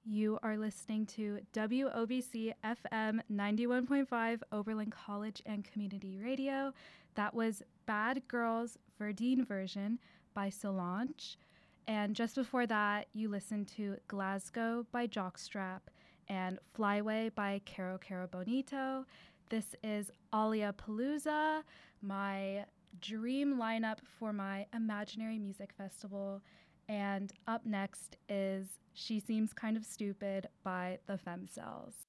You are listening to WOBC FM 91.5 Oberlin College and Community Radio. That was Bad Girls Verdine version by Solange. And just before that, you listened to Glasgow by Jockstrap and Flyway by Caro Caro Bonito. This is Alia Palooza, my dream lineup for my imaginary music festival. And up next is She Seems Kind of Stupid by the Femcells.